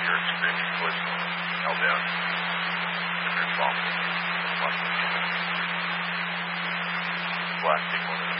you're extremely poisonous, held down, if you're responsible. Plastic people.